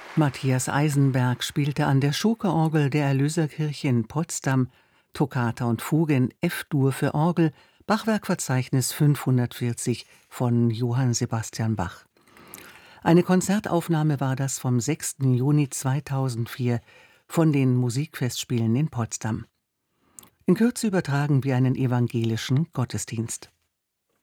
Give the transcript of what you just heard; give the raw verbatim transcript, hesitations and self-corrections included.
Matthias Eisenberg spielte an der Schuke-Orgel der Erlöserkirche in Potsdam Toccata und Fuge in F-Dur für Orgel, Bachwerkverzeichnis fünfhundertvierzig von Johann Sebastian Bach. Eine Konzertaufnahme war das vom sechsten Juni zweitausendvier von den Musikfestspielen in Potsdam. In Kürze übertragen wir einen evangelischen Gottesdienst.